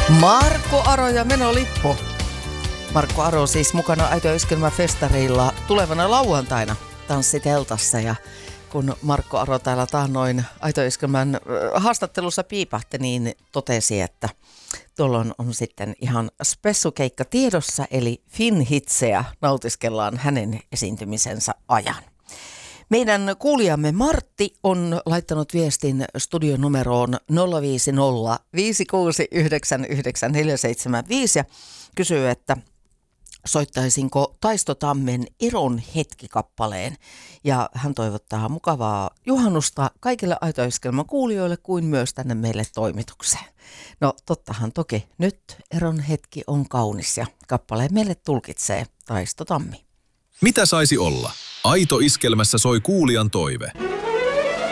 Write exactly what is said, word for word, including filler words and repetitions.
Markku Aro ja Meno Lippo. Markku Aro siis mukana Aito ja Iskelmä festareilla tulevana lauantaina tanssiteltassa. Ja kun Markku Aro täällä taannoin Aito ja Iskelmän haastattelussa piipahti, niin totesi, että tuolloin on sitten ihan spessukeikka tiedossa, eli Finhitseä nautiskellaan hänen esiintymisensä ajan. Meidän kuulijamme Martti on laittanut viestin studionumeroon nolla viisi nolla viisi kuusi yhdeksän yhdeksän neljä seitsemän viisi ja kysyy, että soittaisinko Taisto Tammen Eron hetki-kappaleen. Ja hän toivottaa mukavaa juhannusta kaikille Aito ja Iskelmän kuulijoille kuin myös tänne meille toimitukseen. No tottahan toki, nyt Eron hetki on kaunis ja kappaleen meille tulkitsee Taisto Tammi. Mitä saisi olla? Aito Iskelmässä soi kuulijan toive.